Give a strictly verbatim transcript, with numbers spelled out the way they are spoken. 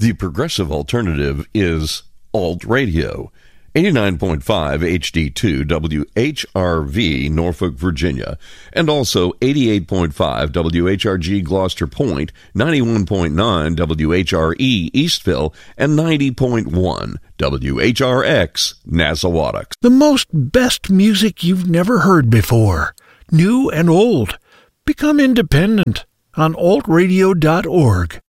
The progressive alternative is Alt Radio. eighty-nine point five H D two W H R V, Norfolk, Virginia, and also eighty-eight point five W H R G, Gloucester Point, ninety-one point nine W H R E, Eastville, and ninety point one W H R X, Nassawatuk. The most best music you've never heard before, new and old. Become independent on alt radio dot org.